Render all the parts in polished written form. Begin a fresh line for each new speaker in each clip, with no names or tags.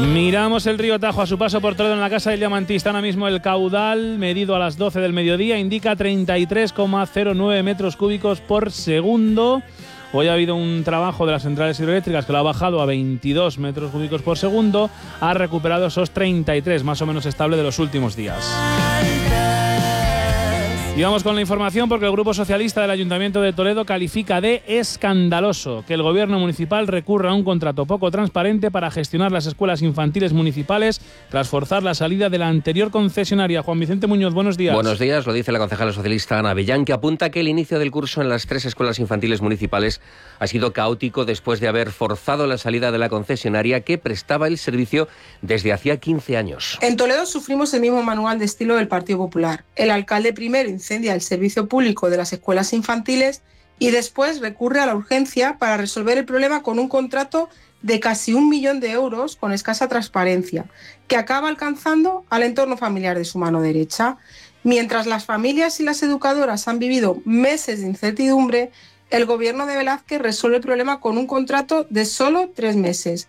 Miramos el río Tajo a su paso por Toledo en la Casa del Diamantista. Ahora mismo el caudal, medido a las 12 del mediodía, indica 33,09 metros cúbicos por segundo. Hoy ha habido un trabajo de las centrales hidroeléctricas que lo ha bajado a 22 metros cúbicos por segundo. Ha recuperado esos 33, más o menos estable de los últimos días. Y vamos con la información porque el Grupo Socialista del Ayuntamiento de Toledo califica de escandaloso que el Gobierno municipal recurra a un contrato poco transparente para gestionar las escuelas infantiles municipales tras forzar la salida de la anterior concesionaria. Juan Vicente Muñoz, buenos días.
Buenos días, lo dice la concejala socialista Ana Avellán, que apunta que el inicio del curso en las 3 escuelas infantiles municipales ha sido caótico después de haber forzado la salida de la concesionaria que prestaba el servicio desde hacía 15 años.
En Toledo sufrimos el mismo manual de estilo del Partido Popular. El alcalde primero incendia el servicio público de las escuelas infantiles y después recurre a la urgencia para resolver el problema con un contrato de casi 1 millón de euros con escasa transparencia, que acaba alcanzando al entorno familiar de su mano derecha. Mientras las familias y las educadoras han vivido meses de incertidumbre, el gobierno de Velázquez resuelve el problema con un contrato de solo 3 meses.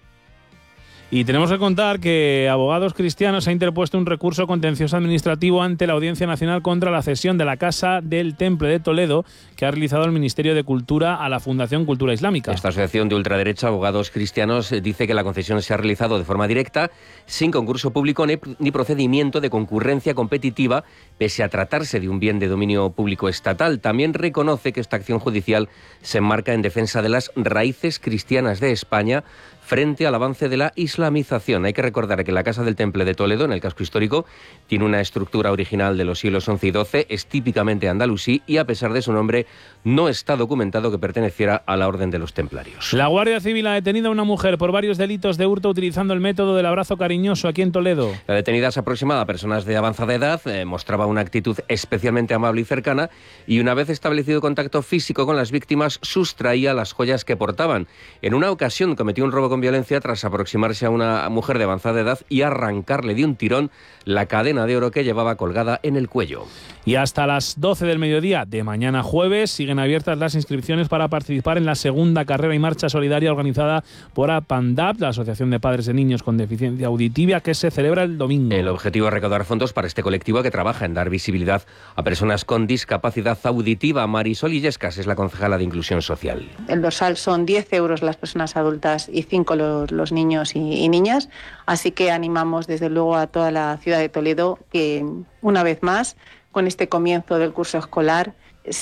Y tenemos que contar que Abogados Cristianos ha interpuesto un recurso contencioso administrativo ante la Audiencia Nacional contra la cesión de la Casa del Temple de Toledo que ha realizado el Ministerio de Cultura a la Fundación Cultura Islámica.
Esta asociación de ultraderecha, Abogados Cristianos, dice que la concesión se ha realizado de forma directa, sin concurso público ni procedimiento de concurrencia competitiva, pese a tratarse de un bien de dominio público estatal. También reconoce que esta acción judicial se enmarca en defensa de las raíces cristianas de España frente al avance de la islamización. Hay que recordar que la Casa del Temple de Toledo, en el casco histórico, tiene una estructura original de los siglos XI y XII, es típicamente andalusí y, a pesar de su nombre, no está documentado que perteneciera a la Orden de los Templarios.
La Guardia Civil ha detenido a una mujer por varios delitos de hurto utilizando el método del abrazo cariñoso aquí en Toledo.
La detenida se aproximaba a personas de avanzada edad, mostraba una actitud especialmente amable y cercana y, una vez establecido contacto físico con las víctimas, sustraía las joyas que portaban. En una ocasión cometió un robo con violencia tras aproximarse a una mujer de avanzada edad y arrancarle de un tirón la cadena de oro que llevaba colgada en el cuello.
Y hasta las 12 del mediodía de mañana jueves siguen abiertas las inscripciones para participar en la segunda carrera y marcha solidaria organizada por APANDAP, la Asociación de Padres de Niños con Deficiencia Auditiva, que se celebra el domingo.
El objetivo es recaudar fondos para este colectivo que trabaja en dar visibilidad a personas con discapacidad auditiva. Marisol Illescas es la concejala de Inclusión Social.
El dorsal son 10 euros las personas adultas y 5 los niños y niñas, así que animamos desde luego a toda la ciudad de Toledo que una vez más, con este comienzo del curso escolar,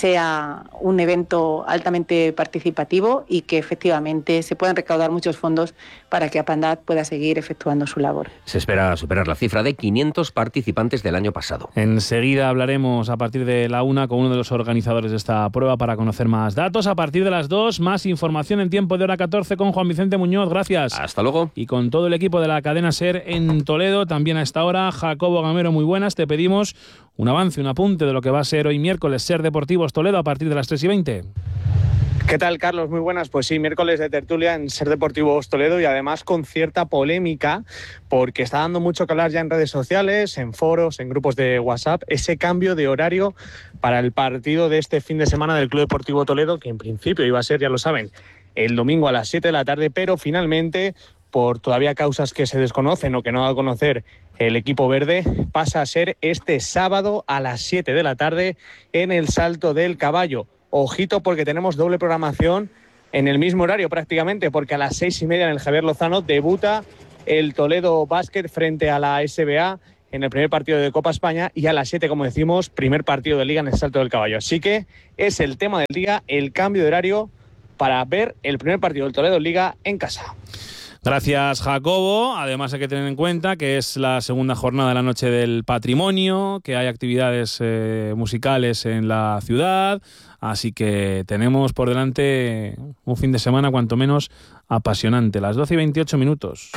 sea un evento altamente participativo y que efectivamente se puedan recaudar muchos fondos para que APANDAP pueda seguir efectuando su labor.
Se espera superar la cifra de 500 participantes del año pasado.
Enseguida hablaremos a partir de la 1 con uno de los organizadores de esta prueba para conocer más datos. A partir de las 2, más información en tiempo de hora 14 con Juan Vicente Muñoz. Gracias.
Hasta luego.
Y con todo el equipo de la cadena SER en Toledo, también a esta hora, Jacobo Gamero, muy buenas. Te pedimos un avance, un apunte de lo que va a ser hoy miércoles SER Deportivos Toledo a partir de las 3:20.
¿Qué tal, Carlos? Muy buenas. Pues sí, miércoles de tertulia en SER Deportivos Toledo y además con cierta polémica porque está dando mucho que hablar ya en redes sociales, en foros, en grupos de WhatsApp, ese cambio de horario para el partido de este fin de semana del Club Deportivo Toledo, que en principio iba a ser, ya lo saben, el domingo a las 7 de la tarde, pero finalmente, por todavía causas que se desconocen o que no va a conocer el equipo verde, pasa a ser este sábado a las 7 de la tarde en el Salto del Caballo. Ojito porque tenemos doble programación en el mismo horario prácticamente, porque a las 6:30 en el Javier Lozano debuta el Toledo Basket frente a la SBA en el primer partido de Copa España y a las 7, como decimos, primer partido de Liga en el Salto del Caballo. Así que es el tema del día, el cambio de horario para ver el primer partido del Toledo Liga en casa.
Gracias, Jacobo. Además hay que tener en cuenta que es la segunda jornada de la Noche del Patrimonio, que hay actividades musicales en la ciudad, así que tenemos por delante un fin de semana cuanto menos apasionante. Las 12:28.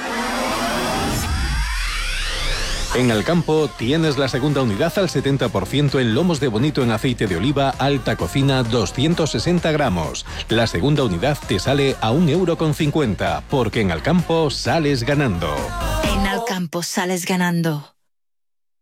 En Alcampo tienes la segunda unidad al 70% en lomos de bonito en aceite de oliva, alta cocina, 260 gramos. La segunda unidad te sale a 1,50 €, porque en Alcampo sales ganando.
En Alcampo sales ganando.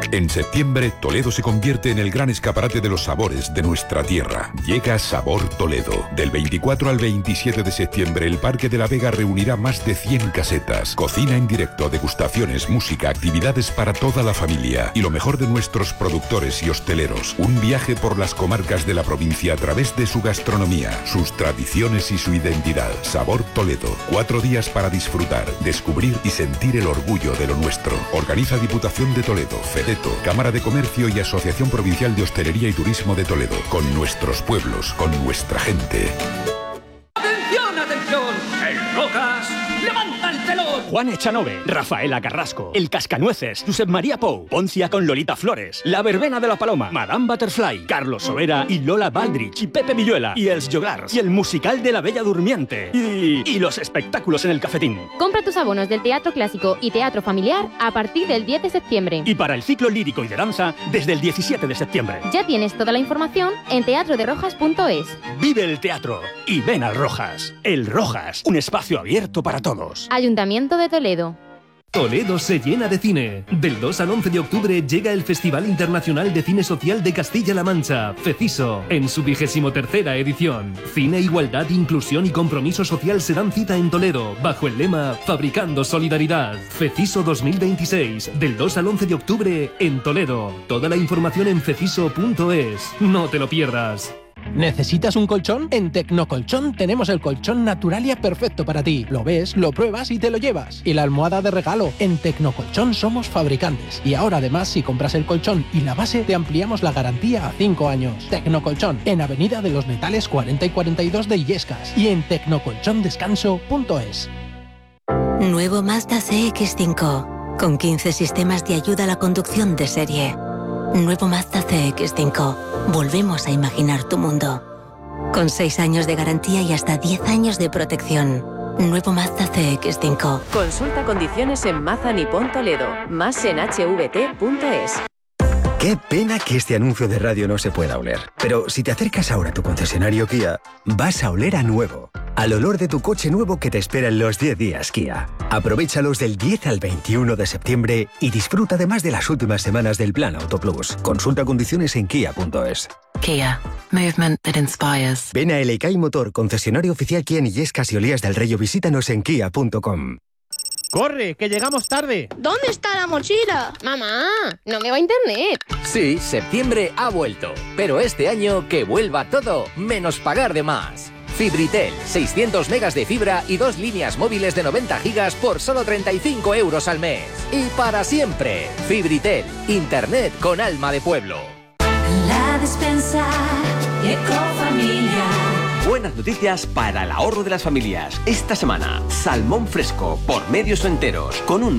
En septiembre, Toledo se convierte en el gran escaparate de los sabores de nuestra tierra. Llega Sabor Toledo. Del 24 al 27 de septiembre, el Parque de la Vega reunirá más de 100 casetas. Cocina en directo, degustaciones, música, actividades para toda la familia. Y lo mejor de nuestros productores y hosteleros. Un viaje por las comarcas de la provincia a través de su gastronomía, sus tradiciones y su identidad. Sabor Toledo. 4 días para disfrutar, descubrir y sentir el orgullo de lo nuestro. Organiza Diputación de Toledo, FEDETO, Cámara de Comercio y Asociación Provincial de Hostelería y Turismo de Toledo. Con nuestros pueblos, con nuestra gente.
¡Atención, atención! ¡El Rocas levanta el telón! Juan Echanove, Rafaela Carrasco, El Cascanueces, Josep María Pou, Poncia con Lolita Flores, La Verbena de la Paloma, Madame Butterfly, Carlos Sobera y Lola Baldrich y Pepe Villuela y Els Jogars y el musical de La Bella Durmiente y los espectáculos en el Cafetín.
Compra tus abonos del Teatro Clásico y Teatro Familiar a partir del 10 de septiembre.
Y para el ciclo lírico y de danza desde el 17 de septiembre.
Ya tienes toda la información en teatroderojas.es.
Vive el teatro y ven al Rojas. El Rojas, un espacio abierto para todos.
Ayuntamiento de Toledo.
Toledo se llena de cine. Del 2 al 11 de octubre llega el Festival Internacional de Cine Social de Castilla-La Mancha, FECISO, en su 23ª edición. Cine, igualdad, inclusión y compromiso social se dan cita en Toledo, bajo el lema Fabricando Solidaridad. FECISO 2026, del 2 al 11 de octubre en Toledo. Toda la información en feciso.es. No te lo pierdas.
¿Necesitas un colchón? En Tecnocolchón tenemos el colchón Naturalia perfecto para ti. Lo ves, lo pruebas y te lo llevas. Y la almohada de regalo. En Tecnocolchón somos fabricantes. Y ahora además, si compras el colchón y la base, te ampliamos la garantía a 5 años. Tecnocolchón, en Avenida de los Metales 40 y 42 de Illescas. Y en tecnocolchondescanso.es.
Nuevo Mazda CX-5, con 15 sistemas de ayuda a la conducción de serie. Nuevo Mazda CX-5. Volvemos a imaginar tu mundo. Con 6 años de garantía y hasta 10 años de protección. Nuevo Mazda CX-5.
Consulta condiciones en Mazda Nippon Toledo. Más en hvt.es.
Qué pena que este anuncio de radio no se pueda oler. Pero si te acercas ahora a tu concesionario Kia, vas a oler a nuevo. Al olor de tu coche nuevo que te espera en los 10 días Kia. Aprovéchalos del 10 al 21 de septiembre y disfruta además de las últimas semanas del Plan Auto Plus. Consulta condiciones en kia.es.
Kia. Movement that inspires.
Ven a Elekai Motor, concesionario oficial Kia en Illescas y Olías del Rey, o visítanos en kia.com.
¡Corre, que llegamos tarde!
¿Dónde está la mochila?
Mamá, no me va a internet.
Sí, septiembre ha vuelto, pero este año que vuelva todo, menos pagar de más. Fibritel, 600 megas de fibra y 2 líneas móviles de 90 gigas por solo 35 euros al mes. Y para siempre, Fibritel, internet con alma de pueblo.
La Despensa Ecofamilia.
Buenas noticias para el ahorro de las familias. Esta semana, salmón fresco por medios o enteros con un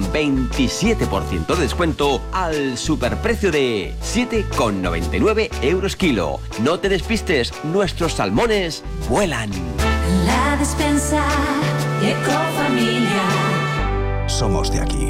27% de descuento al superprecio de 7,99 euros kilo. No te despistes, nuestros salmones vuelan.
La Despensa Ecofamilia.
Somos de aquí.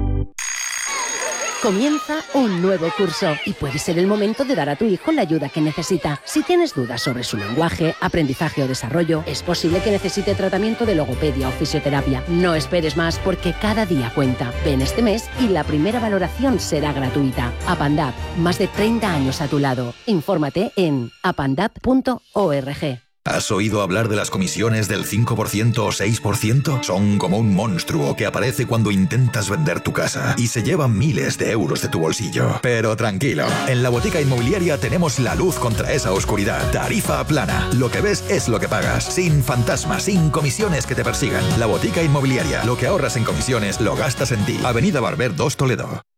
Comienza un nuevo curso y puede ser el momento de dar a tu hijo la ayuda que necesita. Si tienes dudas sobre su lenguaje, aprendizaje o desarrollo, es posible que necesite tratamiento de logopedia o fisioterapia. No esperes más porque cada día cuenta. Ven este mes y la primera valoración será gratuita. Apandap, más de 30 años a tu lado. Infórmate en apandap.org.
¿Has oído hablar de las comisiones del 5% o 6%? Son como un monstruo que aparece cuando intentas vender tu casa y se lleva miles de euros de tu bolsillo. Pero tranquilo, en la Botica Inmobiliaria tenemos la luz contra esa oscuridad. Tarifa plana. Lo que ves es lo que pagas. Sin fantasmas, sin comisiones que te persigan. La Botica Inmobiliaria. Lo que ahorras en comisiones lo gastas en ti. Avenida Barber 2 Toledo.